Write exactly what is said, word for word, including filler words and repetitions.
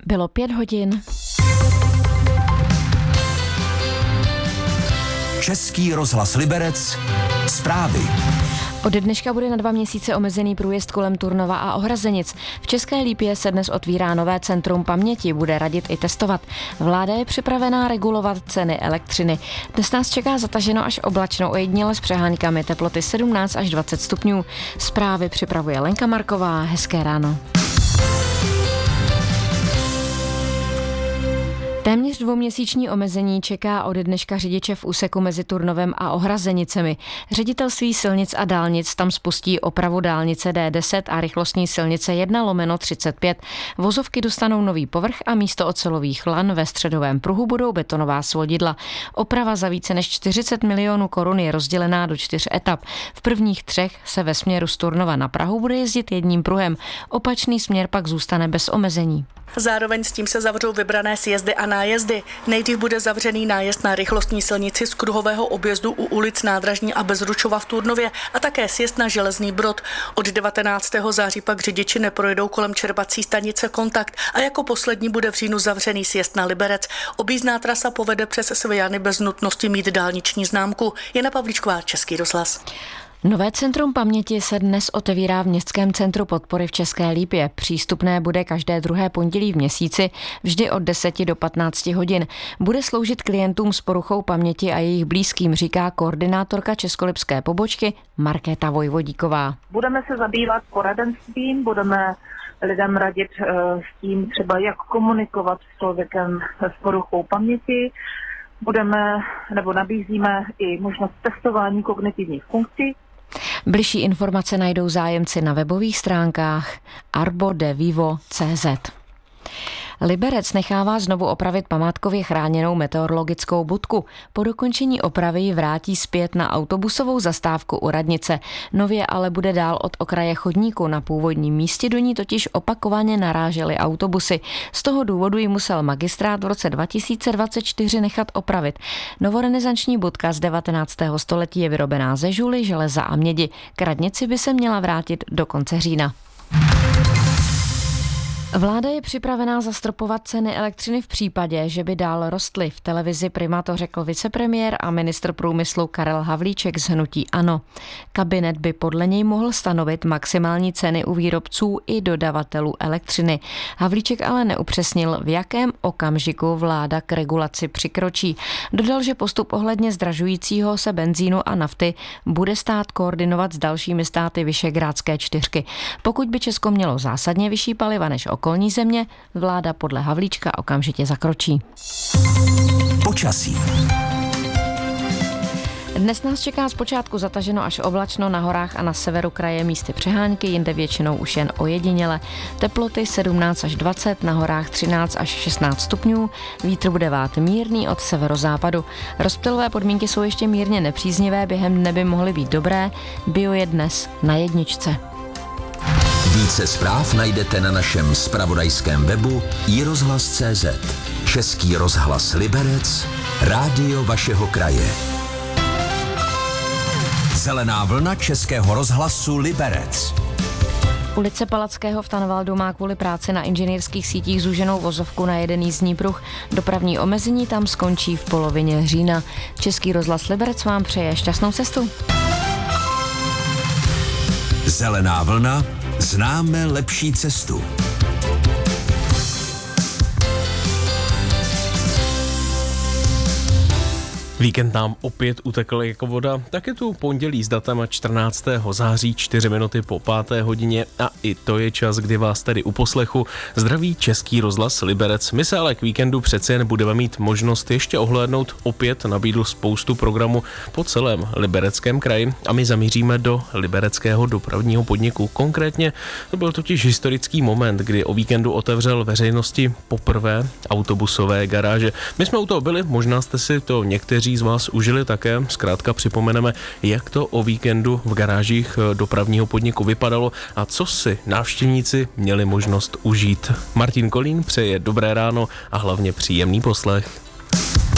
Bylo pět hodin. Český rozhlas Liberec. Zprávy. Od dneška bude na dva měsíce omezený průjezd kolem Turnova a Ohrazenic. V České Lípě se dnes otvírá nové centrum paměti, bude radit i testovat. Vláda je připravená regulovat ceny elektřiny. Dnes nás čeká zataženo až oblačno, ojediněle s přeháňkami, teploty sedmnáct až dvacet stupňů. Zprávy připravuje Lenka Marková. Hezké ráno. Téměř dvouměsíční omezení čeká od dneška řidiče v úseku mezi Turnovem a Ohrazenicemi. Ředitelství silnic a dálnic tam spustí opravu dálnice D deset a rychlostní silnice jedna lomeno třicet pět. Vozovky dostanou nový povrch a místo ocelových lan ve středovém pruhu budou betonová svodidla. Oprava za více než čtyřicet milionů korun je rozdělená do čtyř etap. V prvních třech se ve směru z Turnova na Prahu bude jezdit jedním pruhem. Opačný směr pak zůstane bez omezení. Zároveň s tím se zavřou vybrané sjezdy a nájezdy. Nejdřív bude zavřený nájezd na rychlostní silnici z kruhového objezdu u ulic Nádražní a Bezručova v Turnově a také sjezd na Železný Brod. Od devatenáctého září pak řidiči neprojedou kolem čerpací stanice Kontakt a jako poslední bude v říjnu zavřený sjezd na Liberec. Objízdná trasa povede přes Svijany bez nutnosti mít dálniční známku. Jana Pavlíčková, Český rozhlas. Nové centrum paměti se dnes otevírá v Městském centru podpory v České Lípě. Přístupné bude každé druhé pondělí v měsíci, vždy od deseti do patnácti hodin. Bude sloužit klientům s poruchou paměti a jejich blízkým, říká koordinátorka českolipské pobočky Markéta Vojvodíková. Budeme se zabývat poradenstvím, budeme lidem radit s tím třeba, jak komunikovat s člověkem s poruchou paměti. Budeme nebo nabízíme i možnost testování kognitivních funkcí. Bližší informace najdou zájemci na webových stránkách arbo de vivo tečka cé zet. Liberec nechává znovu opravit památkově chráněnou meteorologickou budku. Po dokončení opravy ji vrátí zpět na autobusovou zastávku u radnice. Nově ale bude dál od okraje chodníku. Na původním místě do ní totiž opakovaně narážely autobusy. Z toho důvodu ji musel magistrát v roce dva tisíce dvacet čtyři nechat opravit. Novorenesanční budka z devatenáctého století je vyrobená ze žuly, železa a mědi. K radnici by se měla vrátit do konce října. Vláda je připravená zastropovat ceny elektřiny v případě, že by dál rostly. V televizi Prima to řekl vicepremiér a ministr průmyslu Karel Havlíček z hnutí ANO. Kabinet by podle něj mohl stanovit maximální ceny u výrobců i dodavatelů elektřiny. Havlíček ale neupřesnil, v jakém okamžiku vláda k regulaci přikročí. Dodal, že postup ohledně zdražujícího se benzínu a nafty bude stát koordinovat s dalšími státy Visegrádské čtyřky. Pokud by Česko mělo zásadně vyšší paliva než okolní země, vláda podle Havlíčka okamžitě zakročí. Počasí. Dnes nás čeká zpočátku zataženo až oblačno, na horách a na severu kraje místy přehánky, jinde většinou už jen ojediněle. Teploty sedmnáct až dvacet, na horách třináct až šestnáct stupňů, vítr bude vát mírný od severozápadu. Rozptylové podmínky jsou ještě mírně nepříznivé, během dne by mohly být dobré, bio je dnes na jedničce. Více zpráv najdete na našem zpravodajském webu i rozhlas tečka cé zet. Český rozhlas Liberec, rádio vašeho kraje. Zelená vlna Českého rozhlasu Liberec. Ulice Palackého v Tanvaldu má kvůli práci na inženýrských sítích zúženou vozovku na jeden jízdní pruh. Dopravní omezení tam skončí v polovině října. Český rozhlas Liberec vám přeje šťastnou cestu. Zelená vlna. Známe lepší cestu. Víkend nám opět utekl jako voda, tak je tu pondělí s datem čtrnáctého září, čtyři minuty po páté hodině a i to je čas, kdy vás tady u poslechu zdraví Český rozhlas Liberec. My se ale k víkendu přece jen budeme mít možnost ještě ohlédnout, opět nabídl spoustu programu po celém Libereckém kraji a my zamíříme do Libereckého dopravního podniku. Konkrétně to byl totiž historický moment, kdy o víkendu otevřel veřejnosti poprvé autobusové garáže. My jsme u toho byli, možná jste si to někteří z vás užili také. Zkrátka připomeneme, jak to o víkendu v garážích dopravního podniku vypadalo a co si návštěvníci měli možnost užít. Martin Kolín přeje dobré ráno a hlavně příjemný poslech.